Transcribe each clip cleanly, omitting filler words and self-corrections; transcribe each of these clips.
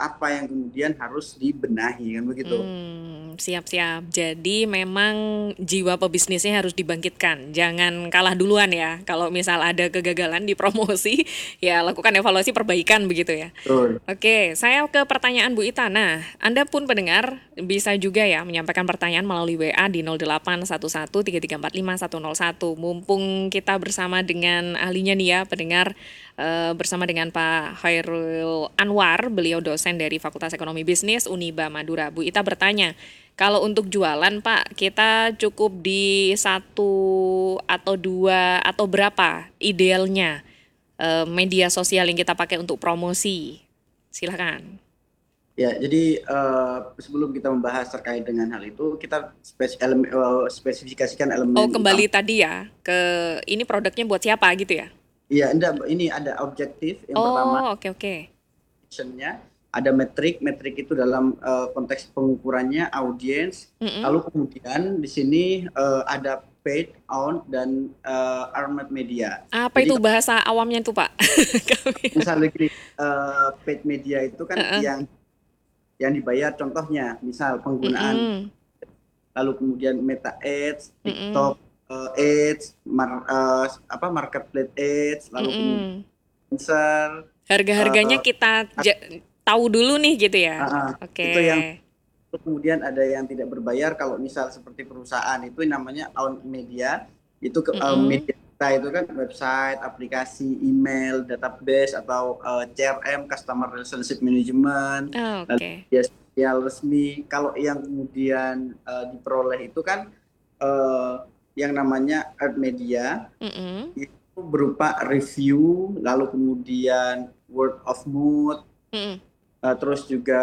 apa yang kemudian harus dibenahi kan begitu. Siap-siap. Jadi memang jiwa pebisnisnya harus dibangkitkan. Jangan kalah duluan ya. Kalau misal ada kegagalan di promosi, ya lakukan evaluasi perbaikan begitu ya. Betul. Oke, saya ke pertanyaan Bu Ita. Nah, Anda pun pendengar bisa juga ya menyampaikan pertanyaan melalui WA di 08113345 101. Mumpung kita bersama dengan ahlinya nih ya, pendengar, bersama dengan Pak Khairul Anwar, beliau dosen dari Fakultas Ekonomi Bisnis Uniba Madura. Bu Ita bertanya, kalau untuk jualan Pak, kita cukup di satu atau dua atau berapa idealnya media sosial yang kita pakai untuk promosi? Silakan. Ya, jadi sebelum kita membahas terkait dengan hal itu, kita spesifikasikan Oh, elemen utama. kembali tadi ya ke ini produknya buat siapa gitu ya? Iya, enggak, ini ada objektif yang pertama, Oh, oke oke. actionnya, ada metrik itu dalam konteks pengukurannya audiens, Mm-mm. lalu kemudian di sini ada paid, owned, dan earned media. Apa Jadi itu kalau bahasa awamnya tuh Pak? Kami- misalnya gini, paid media itu kan Heeh. yang dibayar contohnya, misal penggunaan, Mm-mm. lalu kemudian Meta Ads, Mm-mm. TikTok Ads, Marketplace Ads, lalu kemudian Mm-mm. influencer, Harga-harganya eh, kita tahu dulu nih gitu ya. itu Oke. yang kemudian ada yang tidak berbayar. Kalau misal seperti perusahaan itu namanya owned media, itu Mm-mm. media kita itu kan website, aplikasi, email, database atau CRM, customer relationship management, lalu Oke. media sosial resmi. Kalau yang kemudian diperoleh itu kan eh, yang namanya earned media, Mm-mm. itu berupa review, lalu kemudian word of mouth, Mm-mm. terus juga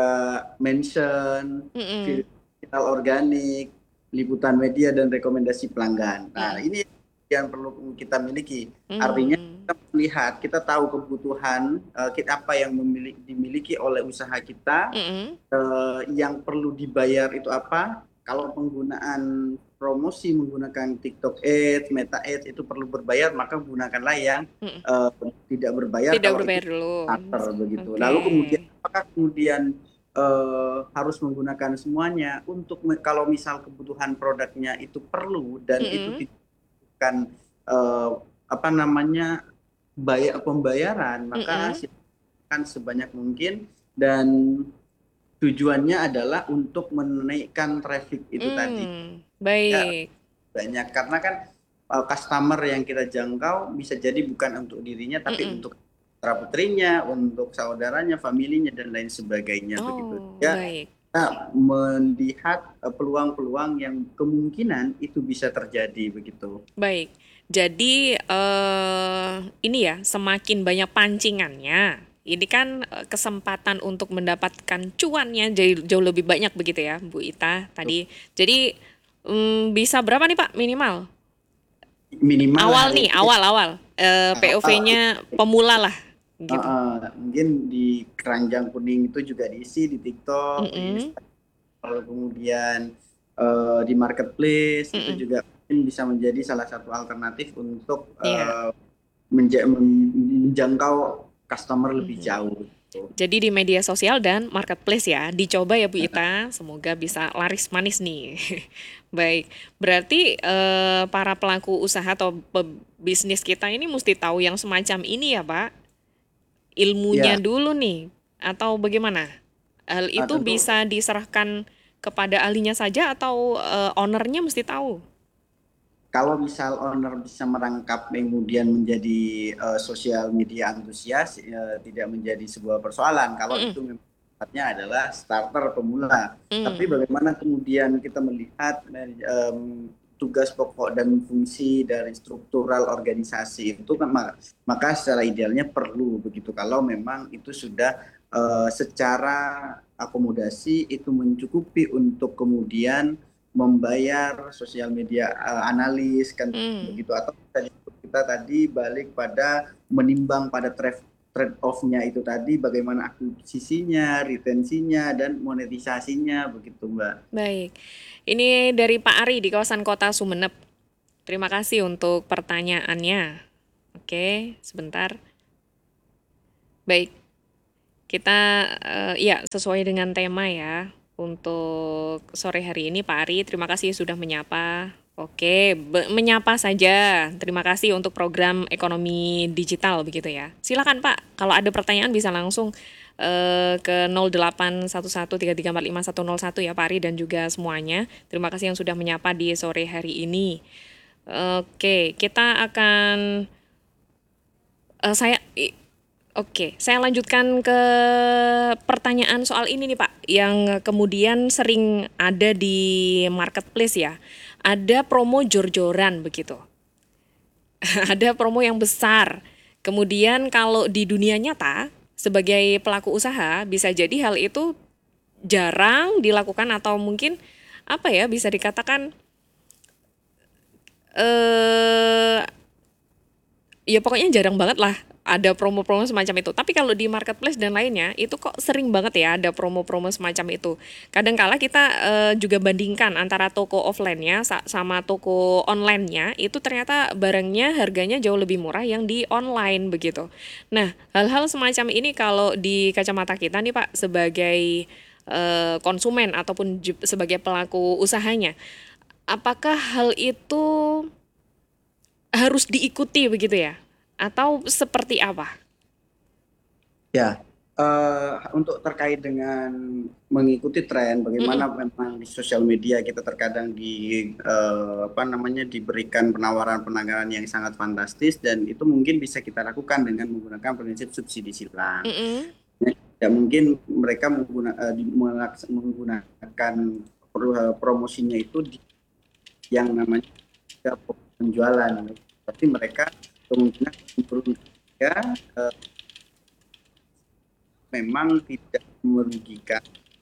mention, Mm-mm. viral organik, liputan media dan rekomendasi pelanggan. Nah, Mm-mm. ini yang perlu kita miliki. Artinya Mm. kita melihat, kita tahu kebutuhan kita apa yang dimiliki oleh usaha kita, Mm-mm. yang perlu dibayar itu apa. Kalau penggunaan promosi menggunakan TikTok Ads, Meta Ads itu perlu berbayar, maka gunakanlah yang Mm-mm. eh, tidak berbayar Tidak kalau itu berbayar dulu. starter begitu. Oke. Lalu kemudian apakah kemudian harus menggunakan semuanya untuk kalau misal kebutuhan produknya itu perlu dan itu Mm-mm. tidak bukan eh, apa namanya pembayaran, maka Mm-mm. silakan sebanyak mungkin dan tujuannya adalah untuk menaikkan traffic itu tadi. Ya, Baik. banyak karena kan customer yang kita jangkau bisa jadi bukan untuk dirinya tapi Mm-mm. untuk putra putrinya, untuk saudaranya, familinya dan lain sebagainya begitu. Oh, Ya, baik. kita melihat peluang-peluang yang kemungkinan itu bisa terjadi begitu. Baik. Jadi ini ya, semakin banyak pancingannya. Ini kan kesempatan untuk mendapatkan cuannya jauh, jauh lebih banyak begitu ya, Bu Ita tadi. Jadi bisa berapa nih Pak minimal? Minimal Awal hari nih, ini awal-awal. awal POV-nya pemula lah, gitu. mungkin di keranjang kuning itu juga diisi di TikTok, di Mm-mm. Instagram, lalu kemudian di marketplace itu Mm-mm. juga mungkin bisa menjadi salah satu alternatif untuk Iya. menjangkau customer lebih Mhm. jauh. Jadi di media sosial dan marketplace ya, dicoba ya Bu Ita, semoga bisa laris manis nih. Baik, berarti para pelaku usaha atau bisnis kita ini mesti tahu yang semacam ini ya Pak, ilmunya Ya, dulu nih, atau bagaimana? Hal itu tentu bisa diserahkan kepada ahlinya saja atau ownernya mesti tahu? kalau misal owner bisa merangkap kemudian menjadi sosial media antusias, tidak menjadi sebuah persoalan. Kalau Mm-mm. itu memang sifatnya adalah starter pemula. Tapi Mm. bagaimana kemudian kita melihat tugas pokok dan fungsi dari struktural organisasi itu kan maka secara idealnya perlu begitu. Kalau memang itu sudah secara akomodasi itu mencukupi untuk kemudian membayar sosial media analis kan Mm. begitu atau kita tadi balik pada menimbang pada trade off-nya itu tadi bagaimana akuisisinya, retensinya dan monetisasinya begitu Mbak. Baik, ini dari Pak Ari di kawasan kota Sumeneb. Terima kasih untuk pertanyaannya. Oke, sebentar. Baik, Kita ya sesuai dengan tema ya untuk sore hari ini Pak Ari. Terima kasih sudah menyapa. Oke, menyapa saja. Terima kasih untuk program ekonomi digital begitu ya. Silakan Pak, kalau ada pertanyaan bisa langsung ke 081133451101 ya Pak Ari dan juga semuanya. Terima kasih yang sudah menyapa di sore hari ini. Oke, kita akan eh, saya i- Oke, saya lanjutkan ke pertanyaan soal ini nih Pak, yang kemudian sering ada di marketplace ya. Ada promo jor-joran begitu. Ada promo yang besar. Kemudian kalau di dunia nyata, sebagai pelaku usaha, bisa jadi hal itu jarang dilakukan atau mungkin apa ya, bisa dikatakan eh ya pokoknya jarang banget lah ada promo-promo semacam itu. Tapi kalau di marketplace dan lainnya itu kok sering banget ya ada promo-promo semacam itu. Kadangkala kita juga bandingkan antara toko offline-nya sama toko online-nya, itu ternyata barangnya harganya jauh lebih murah yang di online begitu. Nah, hal-hal semacam ini kalau di kacamata kita nih Pak sebagai konsumen ataupun sebagai pelaku usahanya, apakah hal itu harus diikuti begitu ya? Atau seperti apa? Ya, untuk terkait dengan mengikuti tren, Mhm, bagaimana memang di sosial media kita terkadang apa namanya diberikan penawaran-penawaran yang sangat fantastis dan itu mungkin bisa kita lakukan dengan menggunakan prinsip subsidi silang. mhm, Ya mungkin mereka menggunakan promosinya itu di yang namanya penjualan, tapi mereka kemungkinan menurunkan harga, memang tidak merugikan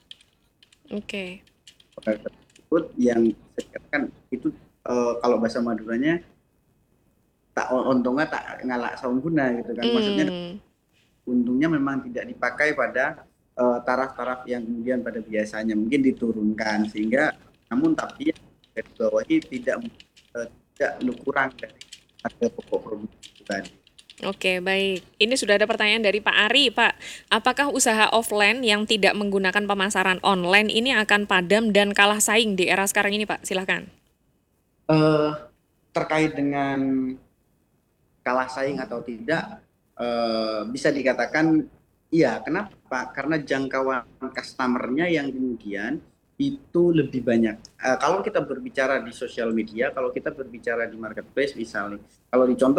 oke. produk tersebut yang saya katakan itu, kalau bahasa Maduranya tak untungnya tak ngalak saungguna gitu kan, maksudnya Mmm, untungnya memang tidak dipakai pada taraf-taraf yang kemudian pada biasanya mungkin diturunkan sehingga, namun tapi yang garis bawahi tidak kurang dari harga pokok produk itu tadi. oke baik. Ini sudah ada pertanyaan dari Pak Ari, Pak. Apakah usaha offline yang tidak menggunakan pemasaran online ini akan padam dan kalah saing di era sekarang ini, Pak? Silahkan. Eh, Terkait dengan kalah saing atau tidak, bisa dikatakan iya. Kenapa? Karena jangkauan customernya yang kemudian itu lebih banyak. Kalau kita berbicara di sosial media, kalau kita berbicara di marketplace misalnya, kalau dicontoh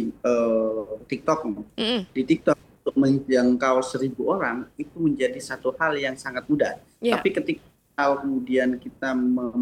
TikTok, Mhm, di TikTok untuk menjangkau 1.000 orang itu menjadi satu hal yang sangat mudah. iya, Tapi ketika kemudian kita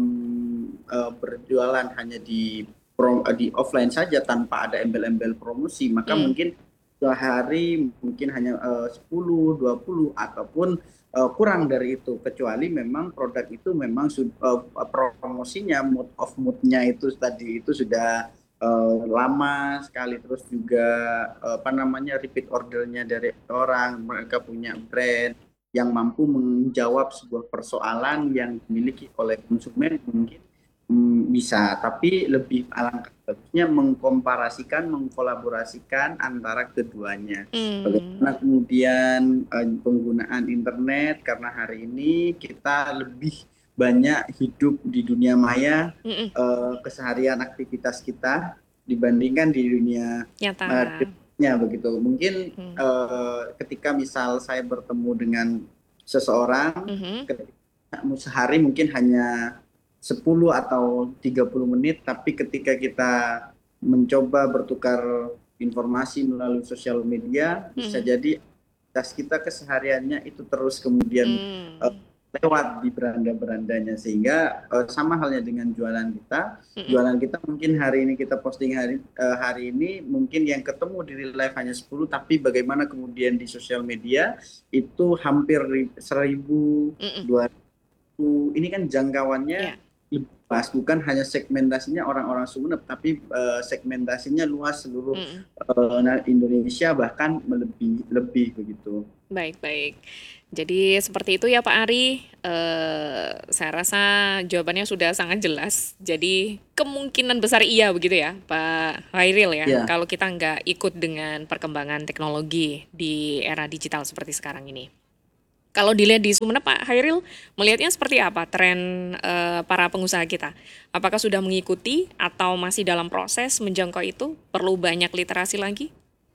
berjualan hanya di offline saja tanpa ada embel-embel promosi, maka mhm, mungkin sehari mungkin hanya 10, 20 ataupun kurang dari itu, kecuali memang produk itu memang promosinya mood-nya itu tadi itu sudah lama sekali, terus juga apa namanya repeat ordernya dari orang, mereka punya brand yang mampu menjawab sebuah persoalan yang dimiliki oleh konsumen mungkin bisa, tapi lebih alangkah bagusnya mengkomparasikan, mengkolaborasikan antara keduanya. mmm, Bagaimana kemudian penggunaan internet, karena hari ini kita lebih banyak hidup di dunia maya, mhm, keseharian aktivitas kita dibandingkan di dunia nyata. realnya begitu. Mungkin Mhm, ketika misal saya bertemu dengan seseorang, mhm, ketika sehari mungkin hanya 10 atau 30 menit, tapi ketika kita mencoba bertukar informasi melalui sosial media, bisa mhm, jadi aktivitas kita kesehariannya itu terus kemudian mmm, lewat di beranda-berandanya, sehingga sama halnya dengan mhm, jualan kita mungkin hari ini kita posting hari ini mungkin yang ketemu di real life hanya 10, tapi bagaimana kemudian di sosial media itu hampir 1.000, mhm, 2.000, ini kan jangkauannya iya, lebih luas, bukan hanya segmentasinya orang-orang Sumeneb, tapi segmentasinya luas seluruh mhm. Indonesia, bahkan lebih lebih begitu. Baik baik. Jadi seperti itu ya Pak Ari, Saya rasa jawabannya sudah sangat jelas. Jadi kemungkinan besar iya begitu ya, Pak Hairil ya. Ya, Kalau kita nggak ikut dengan perkembangan teknologi di era digital seperti sekarang ini. Kalau dilihat di Sumeneb, Pak Hairil melihatnya seperti apa tren para pengusaha kita? Apakah sudah mengikuti atau masih dalam proses menjangkau itu? Perlu banyak literasi lagi?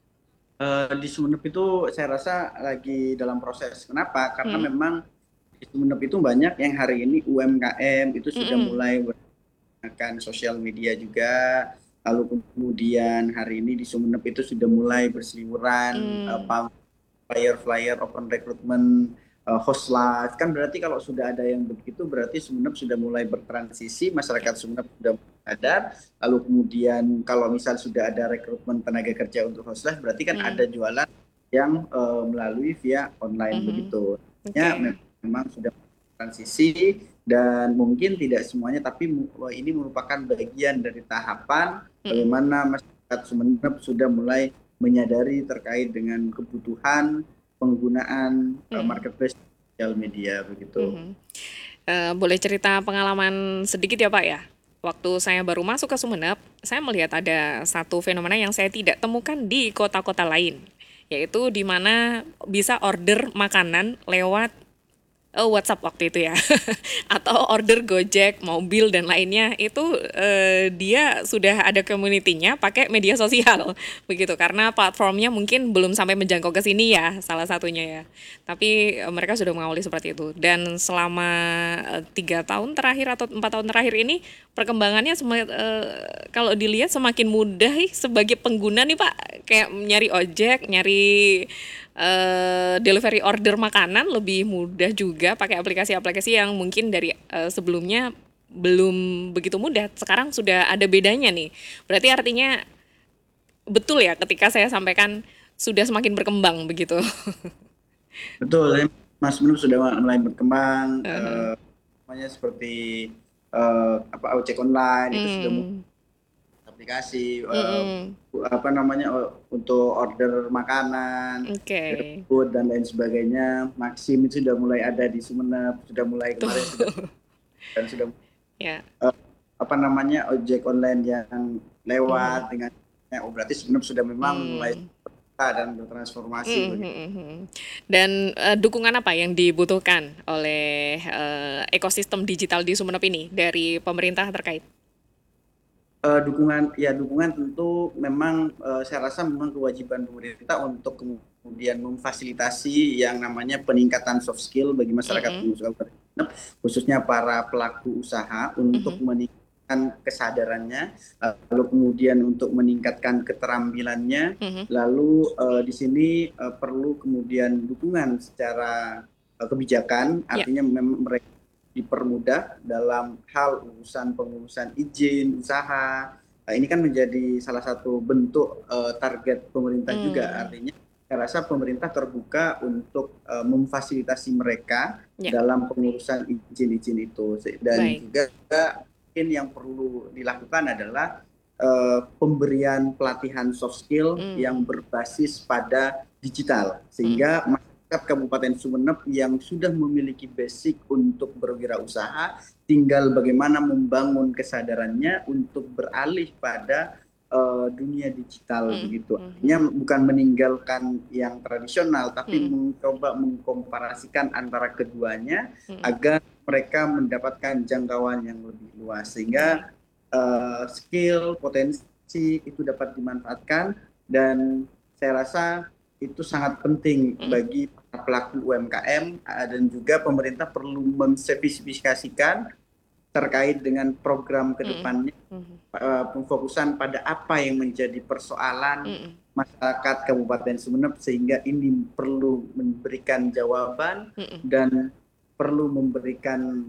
di Sumeneb itu saya rasa lagi dalam proses. Kenapa? Karena Hmm. memang di Sumeneb itu banyak yang hari ini UMKM itu sudah Mm-mm. mulai menggunakan sosial media juga. Lalu kemudian hari ini di Sumeneb itu sudah mulai berseliweran Hmm. flyer-flyer open recruitment, host live. Kan berarti kalau sudah ada yang begitu, berarti Sumeneb sudah mulai bertransisi, Ya. masyarakat Sumeneb sudah sadar. Lalu kemudian kalau misal sudah ada rekrutmen tenaga kerja untuk host live, berarti kan ada Mm. jualan yang melalui via online Mhm. begitu. Ya, Oke. memang sudah transisi dan mungkin tidak semuanya, tapi ini merupakan bagian dari tahapan Mm-mm. bagaimana masyarakat Sumeneb sudah mulai menyadari terkait dengan kebutuhan penggunaan Mm-mm. marketplace sosial media begitu. Mhm. Boleh cerita pengalaman sedikit ya Pak ya? Waktu saya baru masuk ke Sumeneb, saya melihat ada satu fenomena yang saya tidak temukan di kota-kota lain, yaitu di mana bisa order makanan lewat WhatsApp waktu itu ya, atau order Gojek, mobil dan lainnya itu dia sudah ada community-nya pakai media sosial begitu karena platformnya mungkin belum sampai menjangkau ke sini ya salah satunya ya. Tapi mereka sudah mengawali seperti itu dan selama 3 tahun terakhir atau 4 tahun terakhir ini perkembangannya kalau dilihat semakin mudah sebagai pengguna nih Pak kayak nyari ojek, nyari delivery order makanan lebih mudah juga pakai aplikasi-aplikasi yang mungkin dari sebelumnya belum begitu mudah. Sekarang sudah ada bedanya nih. Berarti artinya betul ya ketika saya sampaikan sudah semakin berkembang begitu. Betul, Mas Menur sudah mulai berkembang, Heeh. namanya seperti ojek online itu sudah mulai Hmm. aplikasi Mm-mm. untuk order makanan, Oke. GrabFood dan lain sebagainya. Maxim itu sudah mulai ada di Sumeneb, sudah mulai Tuh. kemarin sudah dan sudah Ya. ojek online yang Mhm. lewat dengan berarti Sumeneb sudah memang mulai Hmm. terbuka dan bertransformasi Mhm, begitu. mhm, mhm. Dan dukungan apa yang dibutuhkan oleh ekosistem digital di Sumeneb ini dari pemerintah terkait? Dukungan tentu memang saya rasa memang kewajiban pemerintah untuk kemudian memfasilitasi yang namanya peningkatan soft skill bagi masyarakat Mhm, pengusaha Sumeneb, khususnya para pelaku usaha untuk mhm, meningkatkan kesadarannya, lalu kemudian untuk meningkatkan keterampilannya, mhm. lalu di sini perlu kemudian dukungan secara kebijakan, Ya. artinya memang mereka dipermudah dalam hal pengurusan izin usaha. Nah, ini kan menjadi salah satu bentuk target pemerintah juga. Hmm. Artinya, saya rasa pemerintah terbuka untuk memfasilitasi mereka Ya. dalam pengurusan izin-izin itu. Dan Baik. juga mungkin yang perlu dilakukan adalah pemberian pelatihan soft skill yang Hmm. berbasis pada digital, Mhm, sehingga Kabupaten Sumeneb yang sudah memiliki basic untuk berwirausaha, tinggal bagaimana membangun kesadarannya untuk beralih pada dunia digital mhm, begitu. mhm, Artinya bukan meninggalkan yang tradisional, tapi mhm, mencoba mengkomparasikan antara keduanya mhm. agar mereka mendapatkan jangkauan yang lebih luas, Baik. sehingga skill, potensi itu dapat dimanfaatkan dan saya rasa itu sangat penting Mhm, bagi para pelaku UMKM dan juga pemerintah perlu menspesifikasikan terkait dengan program ke mhm, depannya mhm, pemfokusan pada apa yang menjadi persoalan mhm, masyarakat Kabupaten Sumeneb sehingga ini perlu memberikan jawaban mhm. dan perlu memberikan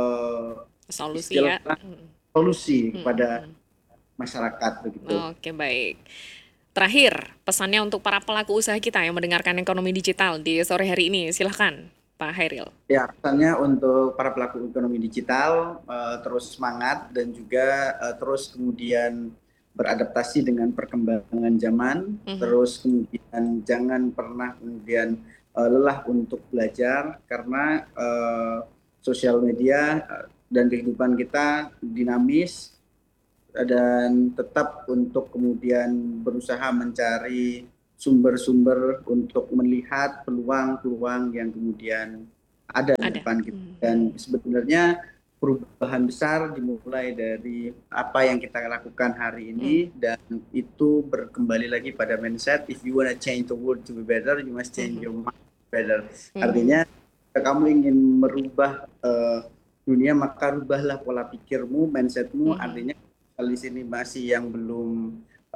Solusi istilah ya. Mhm, solusi mhm, kepada mhm. masyarakat begitu. Oke, baik. Terakhir, pesannya untuk para pelaku usaha kita yang mendengarkan ekonomi digital di sore hari ini, silahkan, Pak Hairil. Ya, pesannya untuk para pelaku ekonomi digital terus semangat dan juga terus kemudian beradaptasi dengan perkembangan zaman, Mhm, terus kemudian jangan pernah kemudian lelah untuk belajar karena sosial media dan kehidupan kita dinamis, dan tetap untuk kemudian berusaha mencari sumber-sumber untuk melihat peluang-peluang yang kemudian ada di Ada. depan kita. Dan sebenarnya perubahan besar dimulai dari apa yang kita lakukan hari ini, dan itu berkembali lagi pada mindset. If you wanna change the world to be better, you must change your mind better. Artinya jika kamu ingin merubah dunia, maka rubahlah pola pikirmu, mindsetmu. Artinya di sini masih yang belum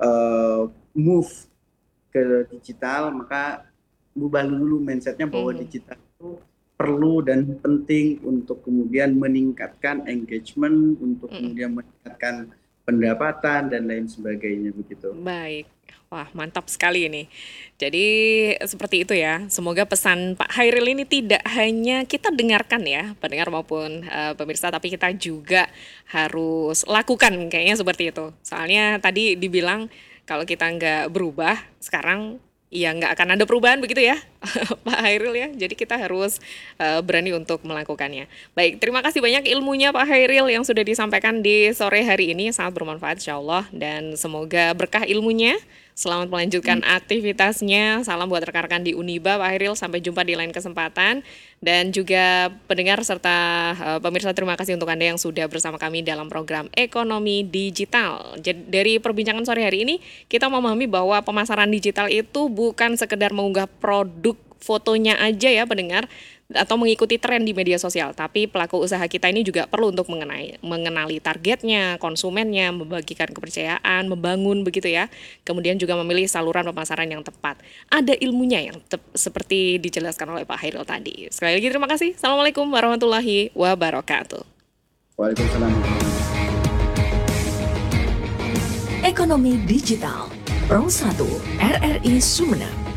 move ke digital, maka ubah dulu mindsetnya bahwa digital itu perlu dan penting untuk kemudian meningkatkan engagement, untuk kemudian meningkatkan pendapatan dan lain sebagainya begitu. Baik. Wah, mantap sekali ini. Jadi seperti itu ya. Semoga pesan Pak Hairil ini tidak hanya kita dengarkan ya, pendengar maupun pemirsa, tapi kita juga harus lakukan kayaknya seperti itu. Soalnya tadi dibilang kalau kita nggak berubah sekarang, ya nggak akan ada perubahan begitu ya, Pak Hairil ya. Jadi kita harus berani untuk melakukannya. Baik, terima kasih banyak ilmunya Pak Hairil yang sudah disampaikan di sore hari ini. Sangat bermanfaat insya Allah. Dan semoga berkah ilmunya. Selamat melanjutkan aktivitasnya. Salam buat rekan-rekan di Uniba, Pak Hairil. Sampai jumpa di lain kesempatan. Dan juga pendengar serta pemirsa, terima kasih untuk Anda yang sudah bersama kami dalam program Ekonomi Digital. Jadi, dari perbincangan sore hari ini, kita memahami bahwa pemasaran digital itu bukan sekedar mengunggah produk fotonya aja ya pendengar, atau mengikuti tren di media sosial, tapi pelaku usaha kita ini juga perlu untuk mengenali targetnya, konsumennya, membagikan kepercayaan, membangun begitu ya. Kemudian juga memilih saluran pemasaran yang tepat. Ada ilmunya yang seperti dijelaskan oleh Pak Hairil tadi. Sekali lagi terima kasih. Assalamualaikum warahmatullahi wabarakatuh. Waalaikumsalam. Ekonomi Digital Pro 1 RRI Sumeneb.